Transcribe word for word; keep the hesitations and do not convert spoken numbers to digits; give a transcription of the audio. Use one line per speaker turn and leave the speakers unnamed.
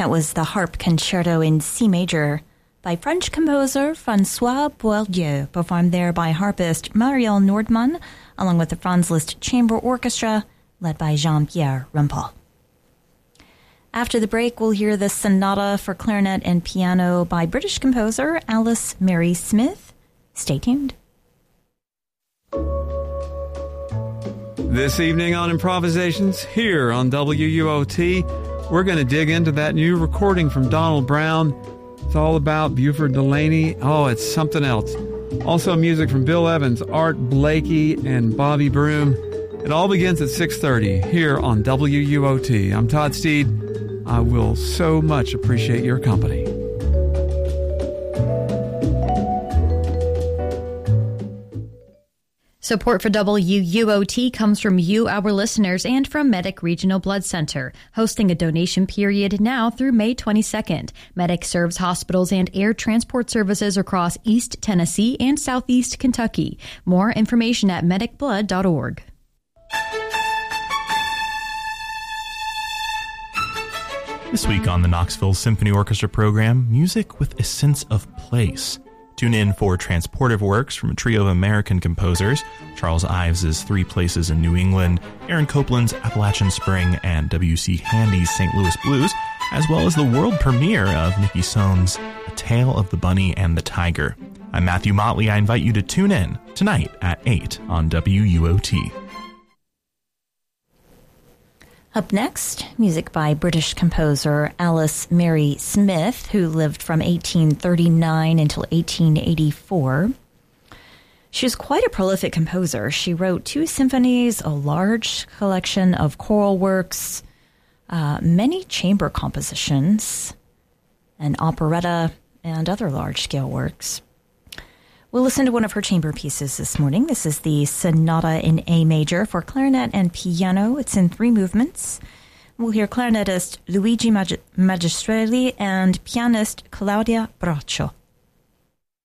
That was the Harp Concerto in C major by French composer Francois Boieldieu, performed there by harpist Marielle Nordmann, along with the Franz Liszt Chamber Orchestra, led by Jean-Pierre Rampal. After the break, we'll hear the Sonata for Clarinet and Piano by British composer Alice Mary Smith. Stay tuned.
This evening on Improvisations, here on W U O T, we're going to dig into that new recording from Donald Brown. It's all about Buford Delaney. Oh, it's something else. Also music from Bill Evans, Art Blakey, and Bobby Broom. It all begins at six thirty here on W U O T. I'm Todd Steed. I will so much appreciate your company.
Support for W U O T comes from you, our listeners, and from Medic Regional Blood Center, hosting a donation period now through May twenty-second. Medic serves hospitals and air transport services across East Tennessee and Southeast Kentucky. More information at medic blood dot org.
This week on the Knoxville Symphony Orchestra program, music with a sense of place. Tune in for Transportive Works from a trio of American composers, Charles Ives' Three Places in New England, Aaron Copland's Appalachian Spring, and W C Handy's Saint Louis Blues, as well as the world premiere of Nikki Sohn's A Tale of the Bunny and the Tiger. I'm Matthew Motley. I invite you to tune in tonight at eight on W U O T.
Up next, music by British composer Alice Mary Smith, who lived from eighteen thirty-nine until eighteen eighty-four. She was quite a prolific composer. She wrote two symphonies, a large collection of choral works, uh, many chamber compositions, an operetta, and other large-scale works. We'll listen to one of her chamber pieces this morning. This is the Sonata in A major for clarinet and piano. It's in three movements. We'll hear clarinetist Luigi Mag- Magistrelli and pianist Claudia Braccio.